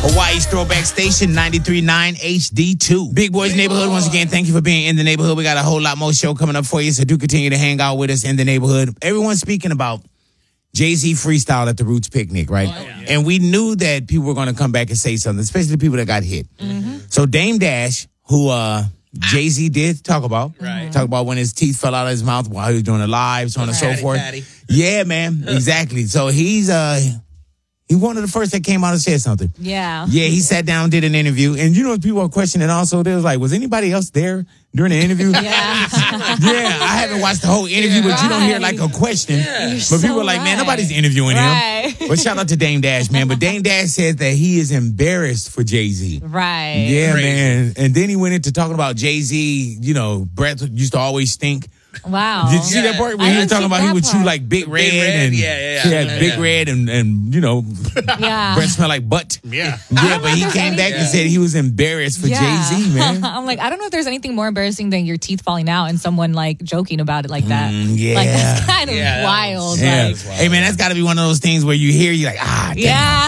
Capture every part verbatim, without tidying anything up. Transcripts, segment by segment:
Hawaii's Throwback Station, ninety-three point nine H D two. Big Boys Neighborhood, once again, thank you for being in the neighborhood. We got a whole lot more show coming up for you, so do continue to hang out with us in the neighborhood. Everyone's speaking about Jay-Z freestyle at the Roots picnic, right? Oh, yeah. And we knew that people were going to come back and say something, especially the people that got hit. Mm-hmm. So Dame Dash, who uh, Jay-Z did talk about, right. talk about when his teeth fell out of his mouth while he was doing the live, so on and so forth. Patty. Yeah, man, exactly. So he's... uh. He one of the first that came out and said something. Yeah. Yeah, he sat down, did an interview. And you know, people are questioning also, they was like, was anybody else there during the interview? Yeah. Yeah, I haven't watched the whole interview, yeah, but right. you don't hear like a question. Yeah. But so people are like, man, right. nobody's interviewing right. him. But shout out to Dame Dash, man. But Dame Dash said that he is embarrassed for Jay-Z. Right. Yeah, Crazy. man. And then he went into talking about Jay-Z, you know, breath used to always stink. Wow. Did you see yeah. that part? When I he was talking about he would chew like Big Red, big red and yeah, yeah, yeah. he had yeah, Big yeah. Red and, and you know, yeah. breath smell like butt. Yeah. Yeah, but he came back yeah. and said he was embarrassed for yeah. Jay-Z, man. I'm like, I don't know if there's anything more embarrassing than your teeth falling out and someone like joking about it like that. Mm, yeah. Like, that's kind of yeah, wild. Yeah. Like, hey, man, that's got to be one of those things where you hear, you're like, ah, damn. Yeah.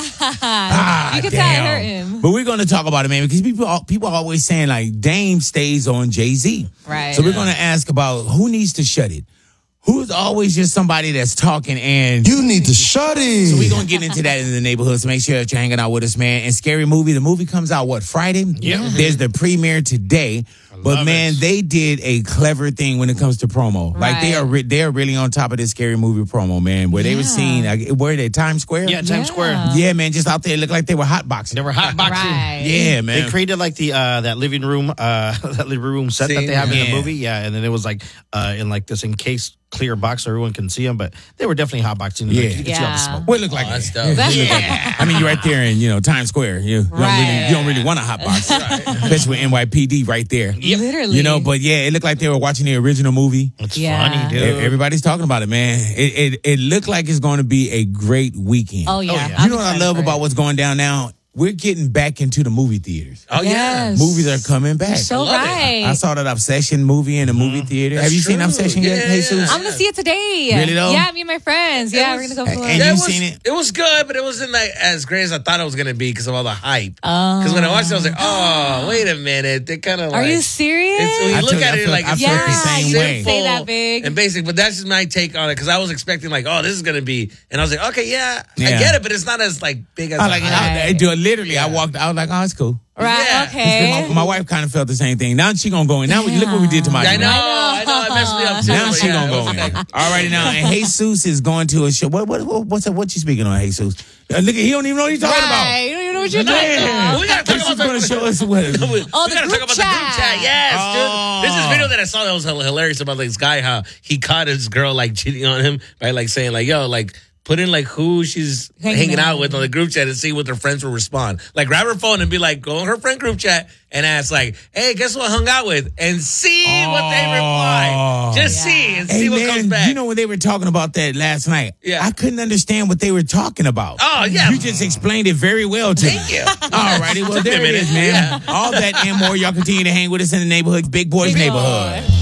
Ah, you can damn. tell it hurt him. But we're going to talk about it, man, because people, people are always saying, like, Dame stays on Jay-Z. Right. So we're going to ask about who needs to shut it. Who's always just somebody that's talking and... You need to shut it. So we're going to get into that in the neighborhood, so make sure that you're hanging out with us, man. And Scary Movie, the movie comes out, what, Friday? Yeah. There's the premiere today. But, man, it. they did a clever thing when it comes to promo. Right. Like, they are re- they are really on top of this Scary Movie promo, man, where yeah. they were seen, like, were they, Times Square? Yeah, Times yeah. Square. Yeah, man, just out there, it looked like they were hotboxing. They were hotboxing. Right. Yeah, man. They created, like, the uh, that living room uh, that living room set See, that they have yeah. in the movie. Yeah, and then it was, like, uh, in, like, this encased clear box so everyone can see them, but they were definitely hotboxing. Yeah. Like, you can yeah. see all the smoke. What it look like? Oh, that's dope. Yeah. I mean, you're right there in, you know, Times Square. You, you, right. don't, really, you don't really want a hotbox. Right. Especially with N Y P D right there. Yep. Literally. You know, but yeah, it looked like they were watching the original movie. It's yeah. funny, dude. Everybody's talking about it, man. It, it it looked like it's going to be a great weekend. Oh, yeah. Oh, yeah. You know what I love about what's going down now? We're getting back into the movie theaters. Oh, yeah. Yes. Movies are coming back. You're so right. I saw that Obsession movie in a movie theater. That's Have you true. seen Obsession yet, Yeah. Jesus? I'm going to see it today. Really, though? Yeah, me and my friends. Yeah, was- we're going to go for And it. you it was, seen it? It was good, but it wasn't like as great as I thought it was going to be because of all the hype. Oh. Because when I watched it, I was like, oh, wait a minute. They kind of like... Are you serious? It's, when you I look told you, at I it felt- like I it's felt very the same way. simple Say that big. and basic, but that's just my take on it because I was expecting like, oh, this is going to be... And I was like, okay, yeah, Yeah. I get it, but it's not as like big as I like it. hype. I, I do it literally. I walked out like, oh, it's cool. Right, Yeah. okay. My, my wife kind of felt the same thing. Now she gonna go in. Now we, look what we did to my. I know, I know, it messed me up too. Now but she yeah, gonna it go was in. like- All right, now and Jesus is going to a show. What what, what what's that? What you speaking on, Jesus? Uh, look at he don't even know what he's talking Right. You don't even know what you're about. talking Man, about. We gotta talk Jesus about gonna the- show us what. Oh, we the gotta group talk about the group chat. chat. Yes, Oh. dude. There's this video that I saw that was hilarious about this guy, how he caught his girl like cheating on him by like saying like, yo, like put in like who she's Hanging hanging, out. out with on the group chat and see what their friends will respond. Like grab her phone and be like, go on her friend group chat and ask like, hey, guess what I hung out with? And see Oh. what they reply. Just Yeah. see and Hey see what man, comes back. you know when they were talking about that last night? Yeah. I couldn't understand what they were talking about. Oh, yeah. You just explained it very well to me. Thank you. All righty, well Took me a there it minute. is, man. Yeah. All that and more. Y'all continue to hang with us in the neighborhood, Big Boys Big Neighborhood. Boy.